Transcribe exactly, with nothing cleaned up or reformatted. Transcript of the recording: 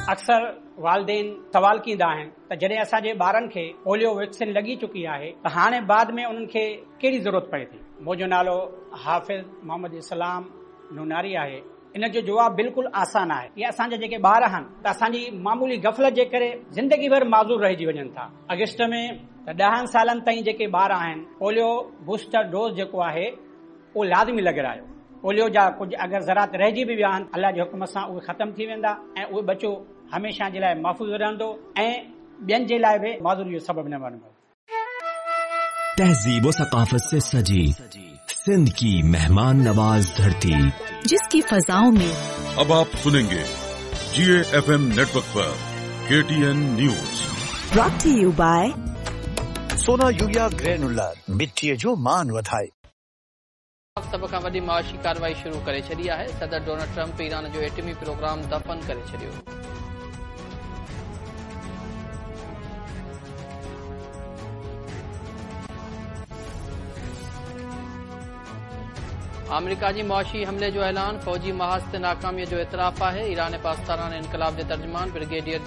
अक्सर वालदेन सवाल कींदा आहिनि त जॾहिं असांजे ॿारनि खे पोलियो वैक्सीन लॻी चुकी आहे त हाणे बाद में उन्हनि खे कहिड़ी ज़रूरत पए थी। मुंहिंजो नालो हाफ़िज़ मोहम्मद इस्लाम नूनारी आहे। इन जो जवाबु बिल्कुलु आसान आहे। ये असांजा जेके ॿार आहिनि त असांजी मामूली गफ़लत जे करे ज़िंदगी भर माज़ूर रहिजी वञनि था। अगस्त में त ॾहनि सालनि ताईं जेके ॿार आहिनि पोलियो बूस्टर डोज़ जेको आहे उहो लाज़मी लॻारायो। पोलियो जा कुझु अगरि ज़रात रहिजी बि विया आहिनि, अल्लाह जे हुकुम सां उहे ख़तम थी वेंदा ऐं उहे बचो हमेशा जे लाइ महफ़ूज़ रहंदो ऐं ॿियनि जे लाइ बि माज़ूरी जो सबबु न बणंदो। तहजीब व सकाफत से सजी सिंध की मेहमान नवाज धरती, जिसकी फजाओं में अब आप सुनेंगे जीए एफएम नेटवर्क पर KTN news. Brought two U by Sona urea granular, मिट्टी जो मान वधाए। सभ खां वॾी माशी कार्रवाई शुरू करे छॾी आहे। सदर डोनाल्ड ट्रंप ईरान जो एटमी प्रोग्राम दफ़न करे छॾियो। अमेरिका जी मुआशी हमले जो ऐलान, फौजी महाज़ ते नाकामीअ जो इतराफ़ आहे। ईरान पाकिस्तान इनकलाब जे तर्जुमान ब्रिगेडियर